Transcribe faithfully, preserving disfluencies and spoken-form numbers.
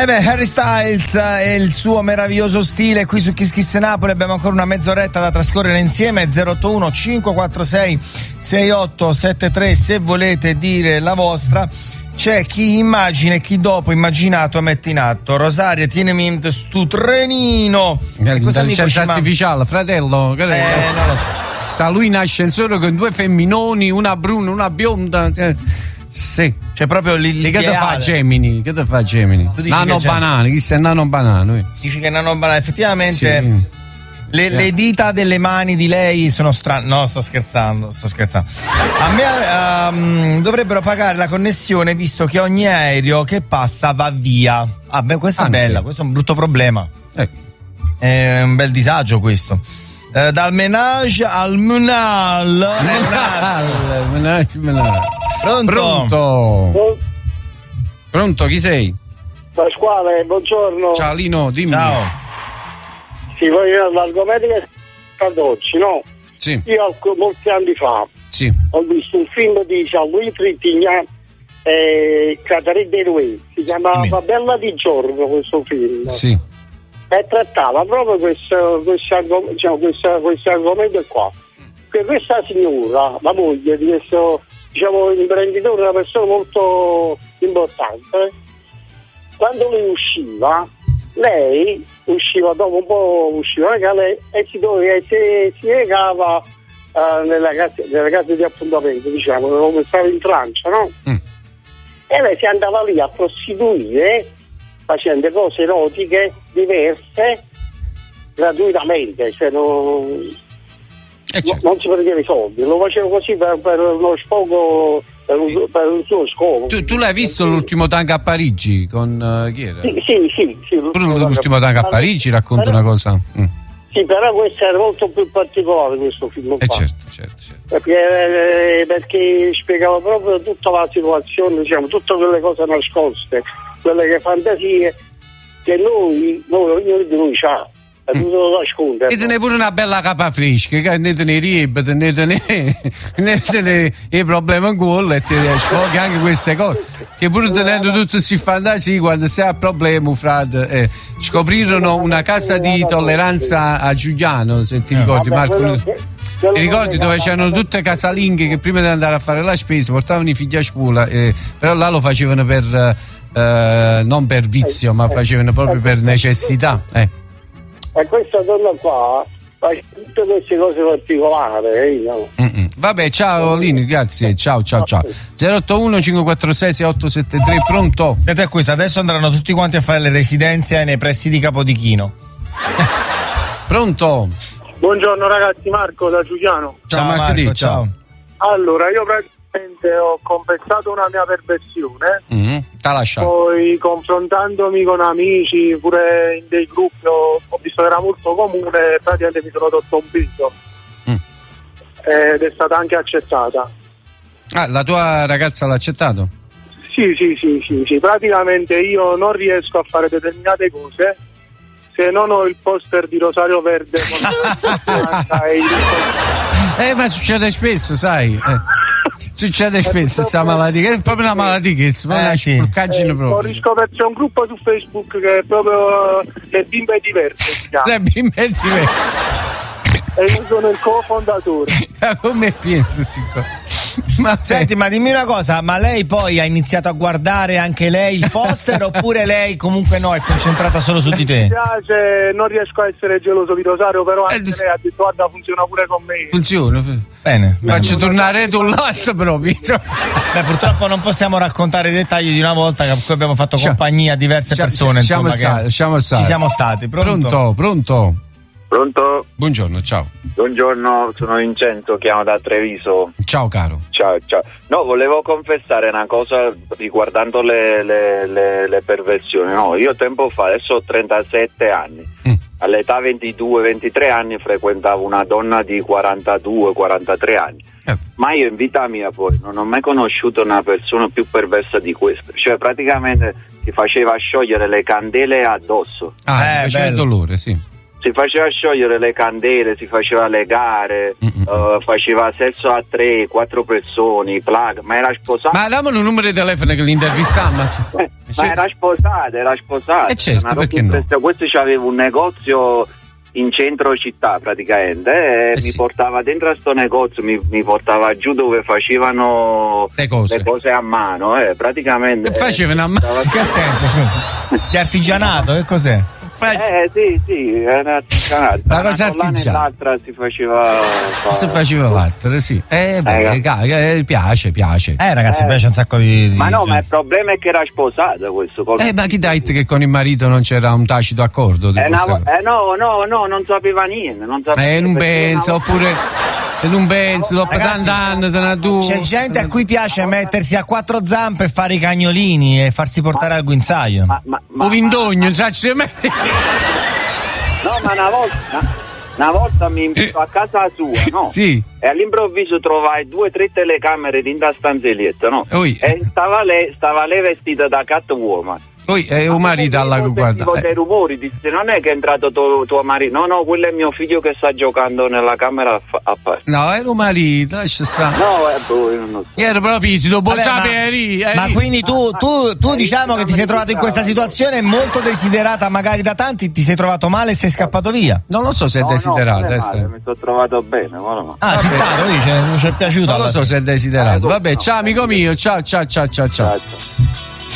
Eh beh, Harry Styles e il suo meraviglioso stile qui su Kiss Kiss Napoli. Abbiamo ancora una mezz'oretta da trascorrere insieme. Zero otto uno cinque quattro sei sei otto sette tre se volete dire la vostra. C'è chi immagina e chi dopo immaginato mette in atto. Rosaria, tienimi in stu trenino. L'intelligenza artificiale, fratello. Che eh, non lo so. Sta lui in ascensore con due femminoni, una bruna, una bionda. Cioè, sì. C'è proprio l'ideale. Che te fa Gemini? Che te fa Gemini? Nano banane, chi sei nano banane? Dici che nano banane, effettivamente. Sì. Le, yeah. le dita delle mani di lei sono strane. No, sto scherzando, sto scherzando. A me um, dovrebbero pagare la connessione visto che ogni aereo che passa va via. Ah, beh, questa Anche. è bella, questo è un brutto problema. Eh. È un bel disagio questo. Eh, dal menage al munal. Menage, menage, menage. Pronto? Pronto? Pronto, chi sei? Pasquale, buongiorno. Ciao Lino, dimmi. Ciao. Sì, poi l'argomento che è ad oggi, no? Sì. Io molti anni fa sì. ho visto un film di Jean-Louis Trintignant e Catherine Deneuve, si chiamava sì. Bella di giorno questo film. Sì. E trattava proprio questo, questo, argom- diciamo, questo, questo argomento qua. Che questa signora, la moglie di questo, diciamo, imprenditore, una persona molto importante, quando lui usciva, lei usciva dopo un po', usciva lei, e si, doveva, si, si recava uh, nella casa, nella casa di appuntamento, diciamo, come stava in Francia, no? Mm. E lei si andava lì a prostituire facendo cose erotiche diverse gratuitamente, cioè non, certo. non si prendeva i soldi, lo faceva così per, per uno sfogo, per un, per un suo scopo. Tu, tu l'hai visto l'ultimo tango a Parigi con uh, chi era? Sì, sì, sì, sì l'ultimo, l'ultimo tango a Parigi racconta però, una cosa. Mm. Sì, però questo era molto più particolare, questo film. Eh certo, certo, certo. Perché, perché spiegava proprio tutta la situazione, diciamo, tutte quelle cose nascoste, quelle che fantasie che noi, noi, noi di noi c'ha. E te ne pure una bella capa fresca, che ne te ne riebbe, ne te ne i problemi in cuore e ti sfoghi anche queste cose. Che pur tenendo tutte queste fantasie, quando sei a problema, frate, eh, scoprirono una casa di tolleranza a Giuliano, se ti ricordi, Marco. Ti ricordi dove c'erano tutte casalinghe che prima di andare a fare la spesa portavano i figli a scuola, eh, però là lo facevano per eh, non per vizio, ma facevano proprio per necessità. Eh. E questa donna qua fa tutte queste cose particolari, eh, no? Vabbè, ciao Lini, grazie, ciao ciao ciao. zero otto uno cinque quattro sei sei otto sette tre, pronto? Senti a questo, adesso andranno tutti quanti a fare le residenze nei pressi di Capodichino. Pronto? Buongiorno ragazzi, Marco da Giuliano. Ciao, ciao Marco, Marco, ciao. ciao. Allora, io praticamente ho confessato una mia perversione, mm-hmm. T'ha lasciato. Poi confrontandomi con amici, pure in dei gruppi, ho, ho visto che era molto comune e praticamente mi sono tolto un pito mm. ed è stata anche accettata. Ah, la tua ragazza l'ha accettato? Sì, sì, sì, sì, sì. Praticamente io non riesco a fare determinate cose se non ho il poster di Rosario Verde con e il... Eh, ma succede spesso, sai. Eh. Succede spesso questa malattia, che è proprio una malattia, che è una spurcaggine eh, proprio. Ho riscoperto c'è un gruppo su Facebook che è proprio le bimbe diverse, si chiama. Le bimbe diverse. E io sono il cofondatore. Come pensi, ma senti, ma dimmi una cosa, ma lei poi ha iniziato a guardare anche lei il poster oppure lei comunque no, è concentrata solo su di te? Mi piace, non riesco a essere geloso di Rosario, però anche eh, lei ha detto guarda funziona pure con me. Funziona. Bene. Faccio tornare tu l'altro proprio. Beh, purtroppo non possiamo raccontare i dettagli di una volta che poi abbiamo fatto compagnia a diverse persone, siamo insomma, stati, siamo stati. Ci siamo stati. Pronto? Pronto, pronto. Pronto? Buongiorno, ciao. Buongiorno, sono Vincenzo, chiamo da Treviso. Ciao caro. Ciao, ciao. No, volevo confessare una cosa riguardando le, le, le, le perversioni. No, io tempo fa, adesso ho trentasette anni. Mm. All'età ventidue ventitré anni frequentavo una donna di quarantadue quarantatré anni. Eh. Ma io in vita mia poi non ho mai conosciuto una persona più perversa di questa. Cioè praticamente ti faceva sciogliere le candele addosso. Ah, eh, faceva il dolore, sì. si faceva sciogliere le candele, si faceva le gare, uh, faceva sesso a tre, quattro persone, plug, ma era sposato. Ma dammi un numero di telefono che l'intervistiamo. Eh, ma era sposato, era sposato. Eh certo, perché no? Questo c'aveva un negozio in centro città praticamente e eh mi sì. portava dentro a sto negozio, mi, mi portava giù dove facevano cose. le cose a mano, eh, praticamente. Che facevano a mano? In che senso? Scusa? Di artigianato, che cos'è? Eh sì, sì, era artigianato. La cosa artigiana. Nell'altra si faceva. Si faceva l'altra, sì. Eh, beh, eh, eh, piace, piace. Eh, ragazzi, Eh. piace un sacco di. di Ma no, gente. ma il problema è che era sposato questo. Col... Eh, ma chi dai che con il marito non c'era un tacito accordo? Di Eh, questa no, cosa? eh, no, no, no, non sapeva niente. Non sapeva Eh, non perché penso, una- oppure. E non penso, dopo Ragazzi, tanti anni te ne tu. C'è gente a cui piace mettersi a quattro zampe e fare i cagnolini e farsi portare al guinzaglio. Ma, ma, ma, O vindogno, non sa se me. No, ma una volta, una, una volta mi invito a casa sua, no? Sì. E all'improvviso trovai due o tre telecamere dentro la stanzelietta, no? Oi. E stava lei, stava lei vestita da Catwoman. Poi è un marito alla guarda. Sentivo dei rumori, disse non è che è entrato tuo, tuo marito, no no, quello è mio figlio che sta giocando nella camera a, fa- a parte. No, era un marito, lascia stare. No, eh, boh, io non so. Io ero proprio, si dopo Vabbè, sapere. ma, ma quindi tu, tu, tu diciamo che ti sei trovato in questa situazione molto desiderata magari da tanti, ti sei trovato male e sei scappato via. Non lo so se è No, desiderato. no, non è eh, male, se- mi sono trovato bene, ma no. Ah, sei Vabbè. stato, dice, non ci è piaciuto. Non lo alla so fine. se è desiderato. Eh, Vabbè, no, ciao amico mio, ciao ciao ciao ciao ciao. Ciao.